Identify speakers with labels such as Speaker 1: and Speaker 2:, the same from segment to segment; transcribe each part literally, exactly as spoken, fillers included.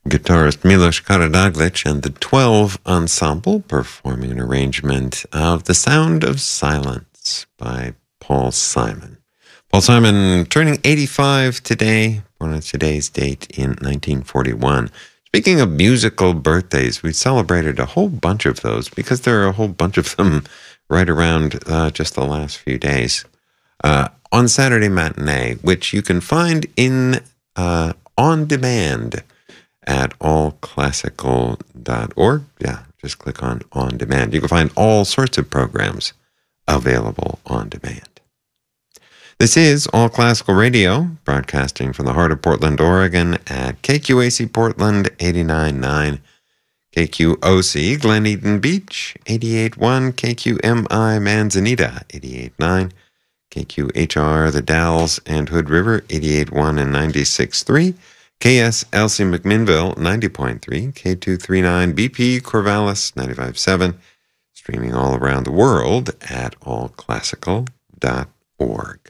Speaker 1: guitarist Milos Karadzic and the twelve Ensemble performing an arrangement of The Sound of Silence by Paul Simon. Paul Simon turning eighty-five today, born on today's date in nineteen forty-one. Speaking of musical birthdays, we celebrated a whole bunch of those because there are a whole bunch of them right around uh, just the last few days. Uh, on Saturday Matinee, which you can find in uh, on demand at all classical dot org. Yeah, just click on On Demand. You can find all sorts of programs available on demand. This is All Classical Radio, broadcasting from the heart of Portland, Oregon at K Q A C Portland eighty-nine point nine, K Q O C Glen Eden Beach eighty-eight point one, K Q M I Manzanita eighty-eight point nine, K Q H R The Dalles and Hood River eighty-eight point one and ninety-six point three, K S L C McMinnville ninety point three, K two thirty-nine B P Corvallis ninety-five point seven, streaming all around the world at all classical dot org.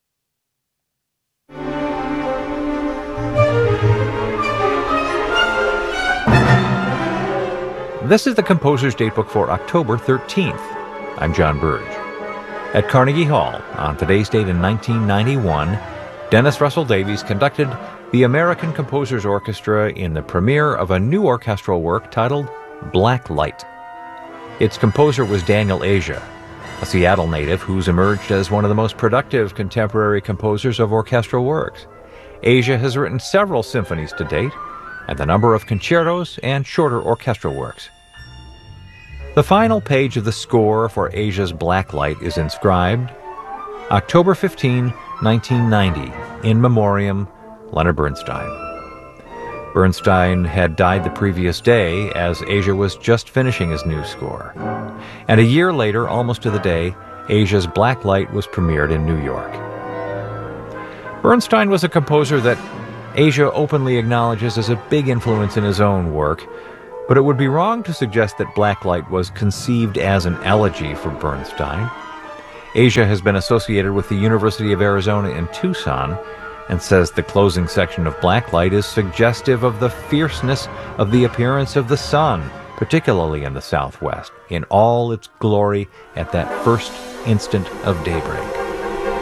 Speaker 2: This is the Composer's Datebook for October thirteenth. I'm John Burge. At Carnegie Hall, on today's date in nineteen ninety-one, Dennis Russell Davies conducted the American Composers Orchestra in the premiere of a new orchestral work titled Black Light. Its composer was Daniel Asia, a Seattle native who's emerged as one of the most productive contemporary composers of orchestral works. Asia has written several symphonies to date, and a number of concertos and shorter orchestral works. The final page of the score for Asia's Black Light is inscribed, October fifteenth, nineteen ninety, in memoriam, Leonard Bernstein. Bernstein had died the previous day as Asia was just finishing his new score. And a year later, almost to the day, Asia's Black Light was premiered in New York. Bernstein was a composer that Asia openly acknowledges as a big influence in his own work, but it would be wrong to suggest that Black Light was conceived as an elegy for Bernstein. Asia has been associated with the University of Arizona in Tucson and says the closing section of Black Light is suggestive of the fierceness of the appearance of the sun, particularly in the Southwest, in all its glory at that first instant of daybreak.